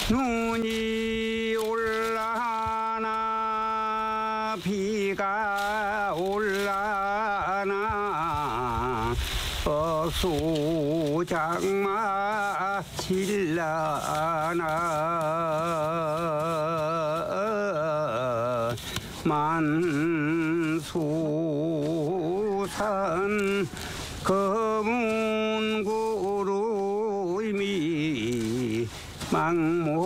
눈이 올라나 비가 올라나 억수장마 질라나 만수산 검은 구름이 망모